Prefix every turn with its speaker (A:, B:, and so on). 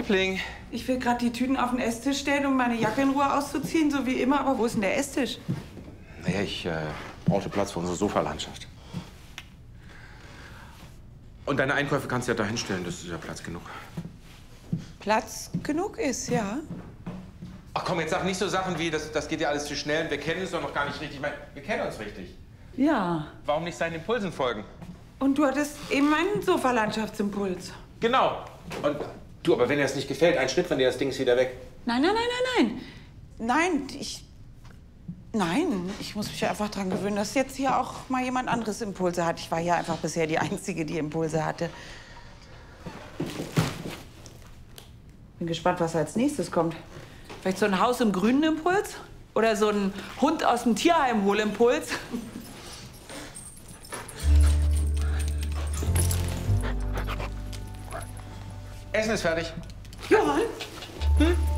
A: Liebling.
B: Ich will gerade die Tüten auf den Esstisch stellen, um meine Jacke in Ruhe auszuziehen, so wie immer. Aber wo ist denn der Esstisch?
A: Naja, ich brauchte Platz für unsere Sofalandschaft. Und deine Einkäufe kannst du ja da hinstellen, das ist ja Platz genug.
B: Platz genug ist, ja.
A: Ach komm, jetzt sag nicht so Sachen wie, das geht ja alles zu schnell und wir kennen uns doch noch gar nicht richtig. Ich meine, wir kennen uns richtig.
B: Ja.
A: Warum nicht seinen Impulsen folgen?
B: Und du hattest eben meinen Sofalandschaftsimpuls.
A: Genau. Und du, aber wenn dir das nicht gefällt, ein Schritt von dir, das Ding ist wieder weg.
B: Nein, nein, nein, nein, nein. Nein, ich muss mich einfach dran gewöhnen, dass jetzt hier auch mal jemand anderes Impulse hat. Ich war ja einfach bisher die Einzige, die Impulse hatte. Bin gespannt, was als nächstes kommt. Vielleicht so ein Haus im grünen Impuls? Oder so ein Hund aus dem Tierheim Holimpuls?
A: Essen ist fertig.
B: Johann?
A: Hm?